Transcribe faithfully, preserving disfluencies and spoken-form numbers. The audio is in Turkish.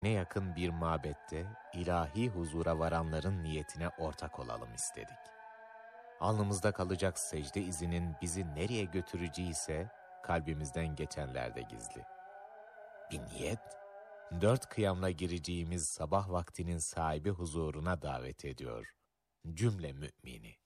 ne yakın bir mabette ilahi huzura varanların niyetine ortak olalım istedik. Alnımızda kalacak secde izinin bizi nereye götüreceği ise kalbimizden geçenlerde gizli. Bir niyet, dört kıyamla gireceğimiz sabah vaktinin sahibi huzuruna davet ediyor cümle mümini.